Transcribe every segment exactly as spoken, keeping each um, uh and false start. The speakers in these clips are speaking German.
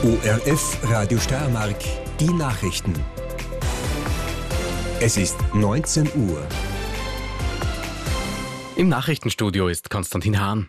O R F Radio Steiermark, die Nachrichten. Es ist neunzehn Uhr. Im Nachrichtenstudio ist Konstantin Hahn.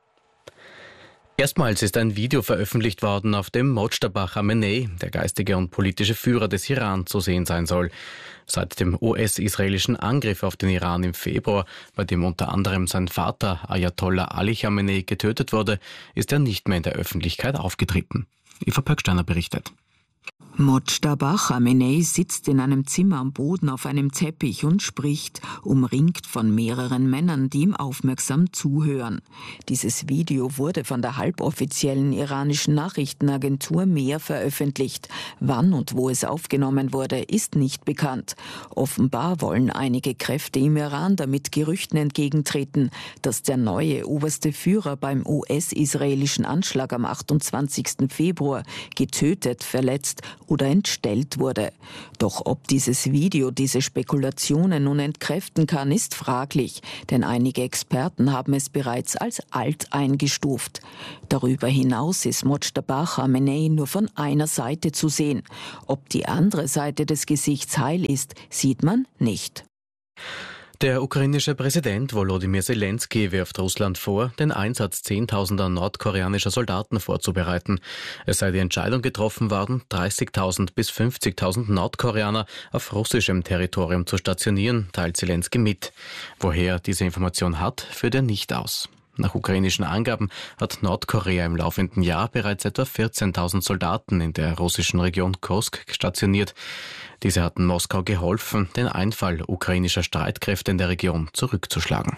Erstmals ist ein Video veröffentlicht worden, auf dem Mojtaba Khamenei, der geistige und politische Führer des Iran, zu sehen sein soll. Seit dem U S-israelischen Angriff auf den Iran im Februar, bei dem unter anderem sein Vater Ayatollah Ali Khamenei getötet wurde, ist er nicht mehr in der Öffentlichkeit aufgetreten. Eva Pöcksteiner berichtet. Mojtaba Khamenei sitzt in einem Zimmer am Boden auf einem Teppich und spricht, umringt von mehreren Männern, die ihm aufmerksam zuhören. Dieses Video wurde von der halboffiziellen iranischen Nachrichtenagentur Mehr veröffentlicht. Wann und wo es aufgenommen wurde, ist nicht bekannt. Offenbar wollen einige Kräfte im Iran damit Gerüchten entgegentreten, dass der neue oberste Führer beim U S-israelischen Anschlag am achtundzwanzigsten Februar getötet, verletzt oder entstellt wurde. Doch ob dieses Video diese Spekulationen nun entkräften kann, ist fraglich, denn einige Experten haben es bereits als alt eingestuft. Darüber hinaus ist Mojtaba Khamenei nur von einer Seite zu sehen. Ob die andere Seite des Gesichts heil ist, sieht man nicht. Der ukrainische Präsident Volodymyr Zelensky wirft Russland vor, den Einsatz zehntausender nordkoreanischer Soldaten vorzubereiten. Es sei die Entscheidung getroffen worden, dreißigtausend bis fünfzigtausend Nordkoreaner auf russischem Territorium zu stationieren, teilt Zelensky mit. Woher er diese Information hat, führt er nicht aus. Nach ukrainischen Angaben hat Nordkorea im laufenden Jahr bereits etwa vierzehntausend Soldaten in der russischen Region Kursk stationiert. Diese hatten Moskau geholfen, den Einfall ukrainischer Streitkräfte in der Region zurückzuschlagen.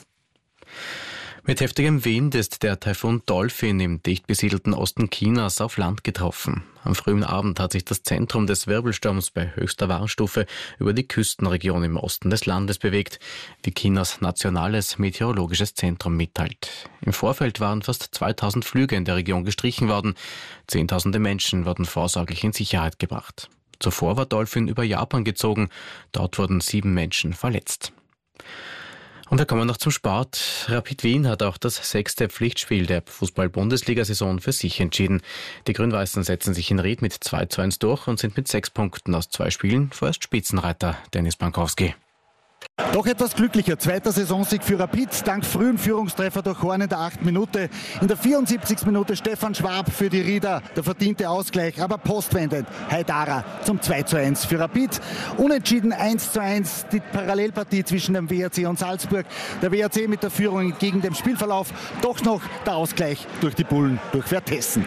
Mit heftigem Wind ist der Taifun Dolphin im dicht besiedelten Osten Chinas auf Land getroffen. Am frühen Abend hat sich das Zentrum des Wirbelsturms bei höchster Warnstufe über die Küstenregion im Osten des Landes bewegt, wie Chinas nationales meteorologisches Zentrum mitteilt. Im Vorfeld waren fast zweitausend Flüge in der Region gestrichen worden. Zehntausende Menschen wurden vorsorglich in Sicherheit gebracht. Zuvor war Dolphin über Japan gezogen. Dort wurden sieben Menschen verletzt. Und wir kommen noch zum Sport. Rapid Wien hat auch das sechste Pflichtspiel der Fußball-Bundesliga-Saison für sich entschieden. Die Grün-Weißen setzen sich in Ried mit zwei zu eins durch und sind mit sechs Punkten aus zwei Spielen vorerst Spitzenreiter. Dennis Bankowski. Doch etwas glücklicher. Zweiter Saisonsieg für Rapid, dank frühen Führungstreffer durch Horn in der achten Minute. In der vierundsiebzigsten Minute Stefan Schwab für die Rieder, der verdiente Ausgleich, aber postwendend Haidara zum zwei zu eins für Rapid. Unentschieden eins zu eins die Parallelpartie zwischen dem W R C und Salzburg. Der W R C mit der Führung entgegen dem Spielverlauf, doch noch der Ausgleich durch die Bullen, durch Vertessen.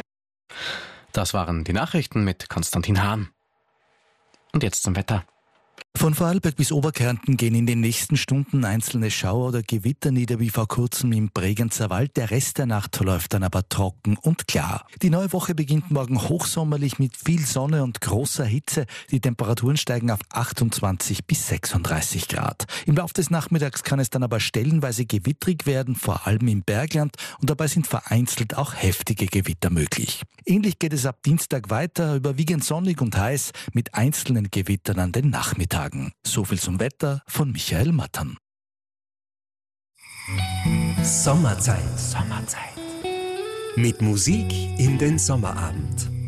Das waren die Nachrichten mit Konstantin Hahn. Und jetzt zum Wetter. Von Vorarlberg bis Oberkärnten gehen in den nächsten Stunden einzelne Schauer oder Gewitter nieder, wie vor kurzem im Bregenzer Wald. Der Rest der Nacht verläuft dann aber trocken und klar. Die neue Woche beginnt morgen hochsommerlich mit viel Sonne und großer Hitze. Die Temperaturen steigen auf achtundzwanzig bis sechsunddreißig Grad. Im Laufe des Nachmittags kann es dann aber stellenweise gewittrig werden, vor allem im Bergland. Und dabei sind vereinzelt auch heftige Gewitter möglich. Ähnlich geht es ab Dienstag weiter, überwiegend sonnig und heiß, mit einzelnen Gewittern an den Nachmittagen. So viel zum Wetter von Michael Mattern. Sommerzeit. Sommerzeit. Mit Musik in den Sommerabend.